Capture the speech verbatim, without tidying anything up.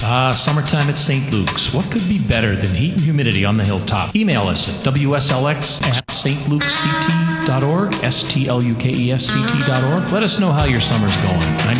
Ah, summertime at Saint Luke's. What could be better than heat and humidity on the hilltop? Email us at W S L X at S T Lukes C T dot org, S T L U K E S C T dot org. Let us know how your summer's going.